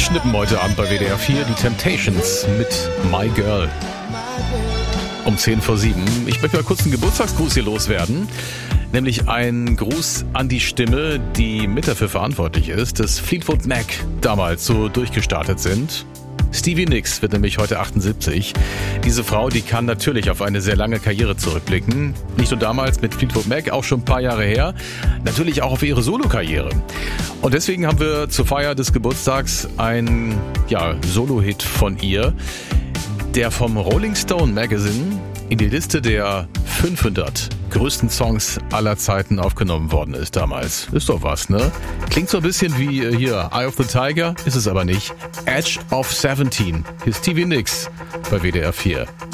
Schnippen heute Abend bei WDR 4, die Temptations mit My Girl. Um 6:50. Ich möchte mal kurz einen Geburtstagsgruß hier loswerden. Nämlich ein Gruß an die Stimme, die mit dafür verantwortlich ist, dass Fleetwood Mac damals so durchgestartet sind. Stevie Nicks wird nämlich heute 78. Diese Frau, die kann natürlich auf eine sehr lange Karriere zurückblicken. Nicht nur damals mit Fleetwood Mac, auch schon ein paar Jahre her. Natürlich auch auf ihre Solokarriere. Und deswegen haben wir zur Feier des Geburtstags einen Solo-Hit von ihr, der vom Rolling Stone Magazine in die Liste der 500 größten Songs aller Zeiten aufgenommen worden ist damals. Ist doch was, ne? Klingt so ein bisschen wie hier Eye of the Tiger, ist es aber nicht. Edge of 17, hier ist Stevie Nicks bei WDR 4.